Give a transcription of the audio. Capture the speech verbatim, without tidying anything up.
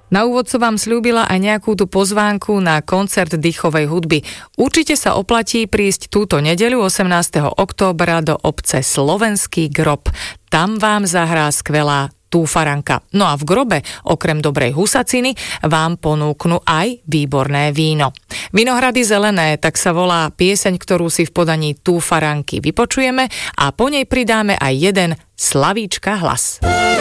Na úvod som vám sľúbila aj nejakú tú pozvánku na koncert dýchovej hudby. Určite sa oplatí prísť túto nedeľu osemnásteho októbra do obce Slovenský grob. Tam vám zahrá skvelá túfaranka. No a v grobe, okrem dobrej husaciny, vám ponúknu aj výborné víno. Vinohrady zelené, tak sa volá pieseň, ktorú si v podaní túfaranky vypočujeme a po nej pridáme aj jeden Slavíčka hlas.